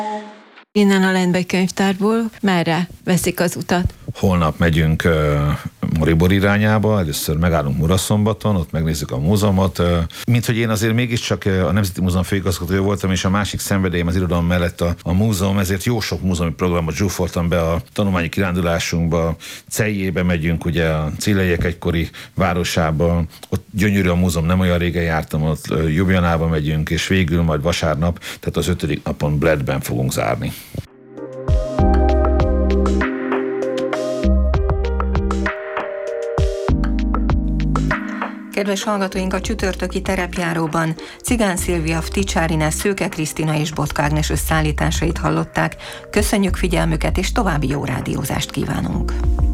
Innen a Lendvai könyvtárból merre veszik az utat? Holnap megyünk Maribor irányába, először megállunk Muraszombaton, ott megnézzük a múzeumot. Mint hogy én azért mégiscsak a Nemzeti Múzeum főigazgatója voltam, és a másik szenvedélyem az irodalom mellett a múzeum, ezért jó sok múzeumi programot zsúfoltam be a tanulmányi kirándulásunkba. Celjébe megyünk, ugye a Cillelyek egykori városába, ott gyönyörű a múzeum, nem olyan régen jártam, ott Ljubljanába megyünk, és végül majd vasárnap, tehát az 5. napon Bledben fogunk zárni. Kedves hallgatóink, a csütörtöki terepjáróban Cigán Szilvia, Ticsári Ines, Szőke Krisztina és Botka Ágnes összeállításait hallották. Köszönjük figyelmüket, és további jó rádiózást kívánunk!